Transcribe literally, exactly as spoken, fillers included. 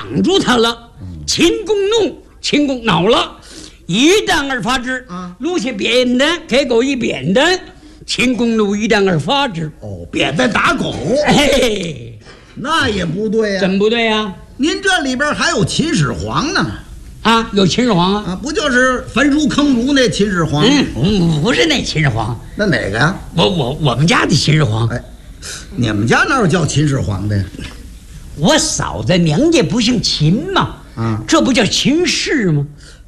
挡住他了。秦公怒，秦公恼了，一弹而发之。啊，录下扁担，给狗一扁担。秦公怒，一弹而发之。 哦，扁担打狗， 哎， 那也不对呀、啊。 怎不对呀、啊？ 您这里边还有秦始皇呢。 啊，有秦始皇啊？ 啊，不就是焚书坑儒那秦始皇？ 嗯，不是那秦始皇。 那哪个呀？ 我我我们家的秦始皇。 哎，你们家哪有叫秦始皇的呀？ 我嫂子娘家不姓秦吗？啊，这不叫秦氏吗？